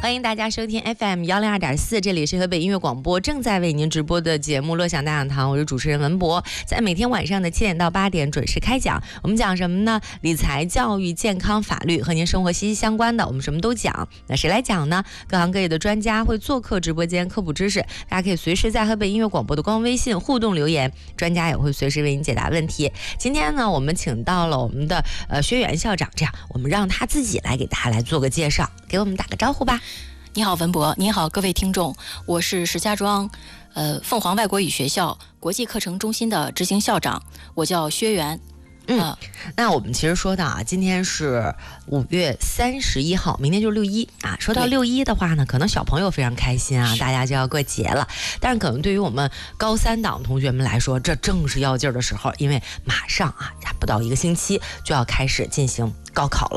欢迎大家收听 FM102.4，这里是河北音乐广播正在为您直播的节目《乐享大讲堂》，我是主持人文博，在每天晚上的7点到8点准时开讲。我们讲什么呢？理财、教育、健康、法律，和您生活息息相关的，我们什么都讲。那谁来讲呢？各行各业的专家会做客直播间科普知识，大家可以随时在河北音乐广播的官方微信互动留言，专家也会随时为您解答问题。今天呢，我们请到了我们的薛源校长，这样我们让他自己来给大家来做个介绍，给我们打个招呼吧。 你好，文博，你好，各位听众，我是石家庄凤凰外国语学校国际课程中心的执行校长，我叫薛源。 那我们其实说到啊，今天是5月31号，明天就是6·1啊。说到6·1的话呢，可能小朋友非常开心啊，大家就要过节了。但是可能对于我们高3党同学们来说，这正是要劲儿的时候，因为马上啊，不到1个星期就要开始进行高考了。